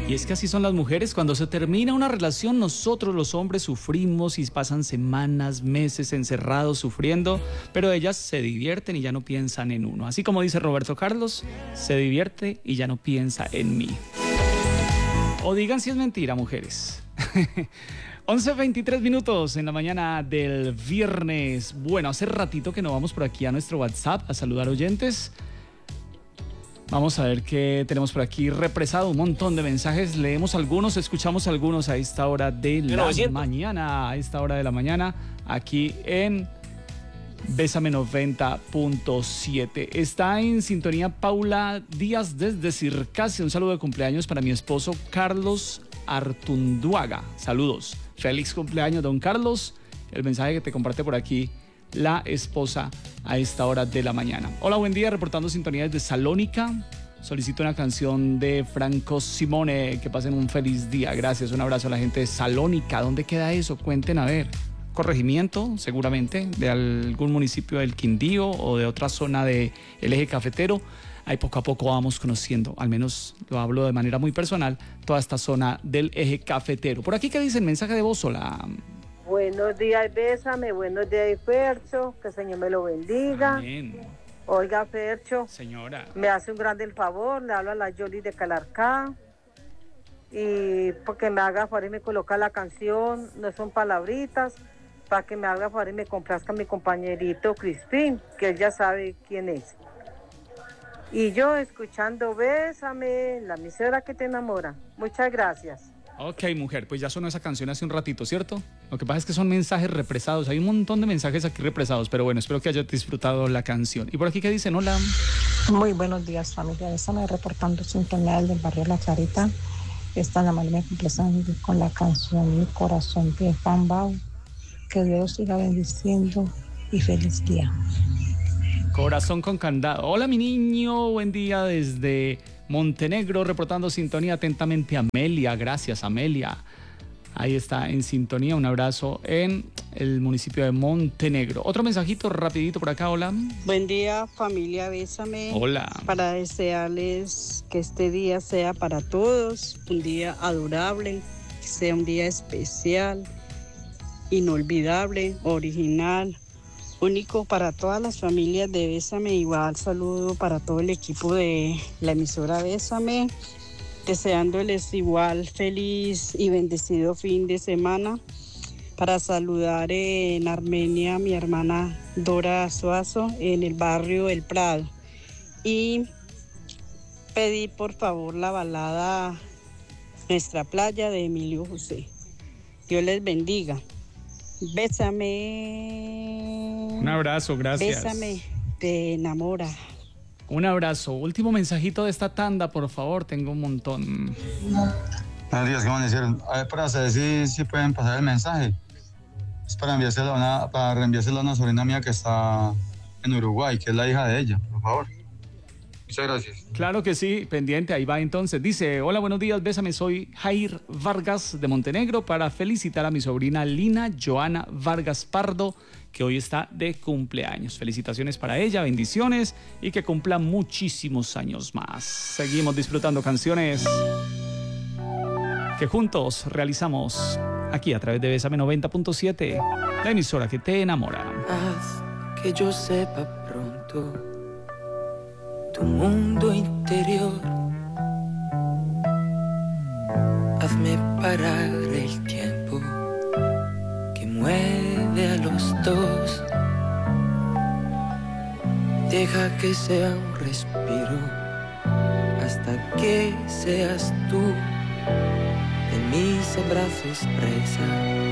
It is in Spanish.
Y es que así son las mujeres, cuando se termina una relación, nosotros los hombres sufrimos y pasan semanas, meses encerrados sufriendo, pero ellas se divierten y ya no piensan en uno. Así como dice Roberto Carlos, se divierte y ya no piensa en mí. O digan si es mentira, mujeres. 11:23 minutos en la mañana del viernes. Bueno, hace ratito que no vamos por aquí a nuestro WhatsApp a saludar oyentes. Vamos a ver qué tenemos por aquí represado. Un montón de mensajes. Leemos algunos, escuchamos algunos a esta hora de la mañana. A esta hora de la mañana, aquí en Bésame 90.7. Está en sintonía Paula Díaz desde Circasia. Un saludo de cumpleaños para mi esposo Carlos Artunduaga. Saludos. Feliz cumpleaños, don Carlos. El mensaje que te comparte por aquí la esposa a esta hora de la mañana. Hola, buen día, reportando sintonía desde Salónica. Solicito una canción de Franco Simone. Que pasen un feliz día. Gracias, un abrazo a la gente de Salónica. ¿Dónde queda eso? Cuenten a ver. Corregimiento, seguramente, de algún municipio del Quindío o de otra zona del eje cafetero. Ahí poco a poco vamos conociendo, al menos lo hablo de manera muy personal, toda esta zona del eje cafetero. Por aquí, ¿qué dicen? Mensaje de voz, hola. Buenos días, Bésame, buenos días, Fercho, que el Señor me lo bendiga. Amén. Oiga, Fercho, señora, me hace un grande el favor, le hablo a la Yoli de Calarcá, y porque me haga favor y me coloca la canción, no son palabritas, para que me haga favor y me complazca mi compañerito Crispín, que él ya sabe quién es. Y yo escuchando Bésame, la emisora que te enamora. Muchas gracias. Ok, mujer, pues ya sonó esa canción hace un ratito, ¿cierto? Lo que pasa es que son mensajes represados, hay un montón de mensajes aquí represados, pero bueno, espero que hayas disfrutado la canción. ¿Y por aquí qué dicen? Hola. Muy buenos días, familia. Bésame, reportando sintonía del barrio La Clarita. Esta amable me complacen con la canción Mi Corazón de Juan Bau. Que Dios siga bendiciendo y feliz día. Corazón con candado. Hola, mi niño, buen día desde Montenegro, reportando sintonía atentamente. Amelia, gracias, Amelia. Ahí está en sintonía, un abrazo en el municipio de Montenegro. Otro mensajito rapidito por acá, hola. Buen día, familia Bésame. Hola. Para desearles que este día sea para todos un día adorable, que sea un día especial, inolvidable, original, único para todas las familias de Bésame. Igual saludo para todo el equipo de la emisora Bésame, deseándoles igual feliz y bendecido fin de semana. Para saludar en Armenia a mi hermana Dora Suazo en el barrio El Prado. Y pedí por favor la balada Nuestra Playa de Emilio José. Dios les bendiga. Bésame. Un abrazo, gracias. Bésame, te enamora. Un abrazo. Último mensajito de esta tanda, por favor, tengo un montón. Buenos días, ¿qué van a decir? A ver, para saber si pueden pasar el mensaje. Es para reenviárselo a una sobrina mía que está en Uruguay, que es la hija de ella, por favor. Muchas gracias. Claro que sí, pendiente, ahí va entonces. Dice, hola, buenos días, Bésame, soy Jair Vargas de Montenegro para felicitar a mi sobrina Lina Joana Vargas Pardo, que hoy está de cumpleaños. Felicitaciones para ella, bendiciones y que cumpla muchísimos años más. Seguimos disfrutando canciones que juntos realizamos aquí a través de Bésame 90.7, la emisora que te enamora. Haz que yo sepa pronto tu mundo interior. Hazme parar el tiempo que mueve a los dos. Deja que sea un respiro hasta que seas tú de mis abrazos presa.